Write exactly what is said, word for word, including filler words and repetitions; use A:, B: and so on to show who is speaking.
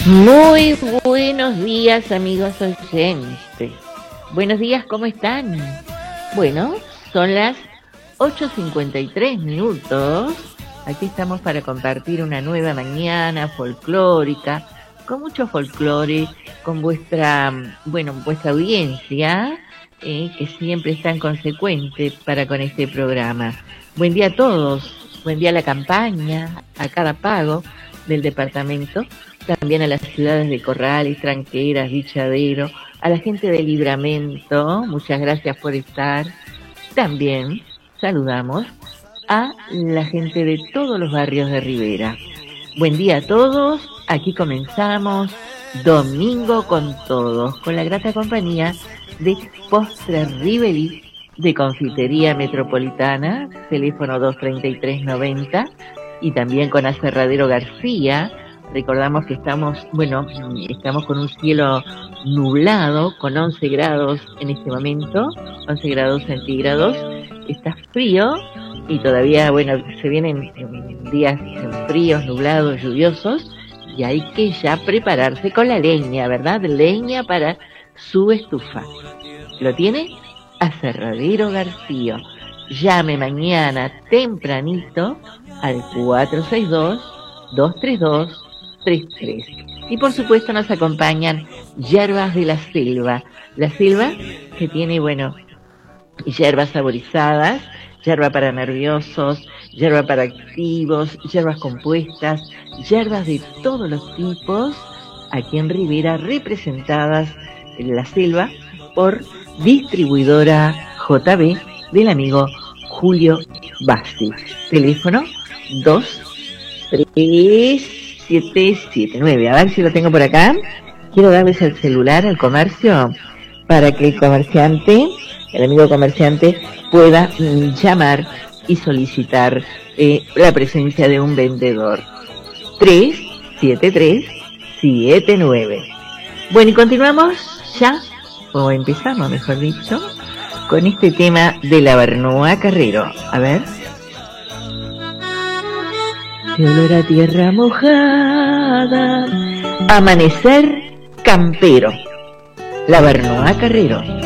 A: Muy buenos días, amigos oyentes. Buenos días, ¿cómo están? Bueno, son las ocho cincuenta y tres minutos. Aquí estamos para compartir una nueva mañana folclórica, con mucho folclore, con vuestra, bueno, vuestra audiencia, eh, que siempre es tan consecuente para con este programa. Buen día a todos, buen día a la campaña, a cada pago del departamento, también a las ciudades de Corrales, Tranqueras, Vichadero, a la gente de Libramento, muchas gracias por estar. También saludamos a la gente de todos los barrios de Rivera. Buen día a todos, aquí comenzamos Domingo con Todos, con la grata compañía de Postres Riveri, de Confitería Metropolitana, teléfono dos treinta y tres noventa, y también con Aserradero García. Recordamos que estamos, bueno, estamos con un cielo nublado, con once grados en este momento, once grados centígrados. Está frío y todavía, bueno, se vienen días fríos, nublados, lluviosos, y hay que ya prepararse con la leña, ¿verdad? Leña para su estufa. ¿Lo tiene? Aserradero García. Llame mañana tempranito al cuatro seis dos, dos tres dos, tres tres. Y por supuesto nos acompañan Hierbas de la Selva. La selva que tiene, bueno, hierbas saborizadas, hierba para nerviosos, hierba para activos, hierbas compuestas, hierbas de todos los tipos, aquí en Rivera, representadas en La Selva por distribuidora J B del amigo Julio Bassi. Teléfono dos tres siete siete nueve. A ver si lo tengo por acá. Quiero darles el celular al comercio para que el comerciante, el amigo comerciante, pueda mm, llamar y solicitar eh, la presencia de un vendedor. tres siete tres siete nueve. Bueno, y continuamos ya, o empezamos, mejor dicho, con este tema de la Barnoa Carrero. A ver. De olor a tierra mojada, amanecer campero. La Barnoa Carrero.